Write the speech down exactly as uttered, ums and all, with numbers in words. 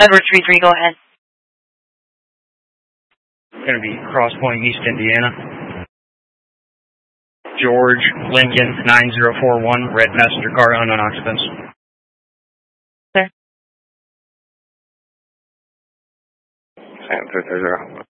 Edward three three, go ahead. Going to be Cross Point, East Indiana. George Lincoln nine zero four one, red passenger car, unknown occupants. Sir. San Francisco.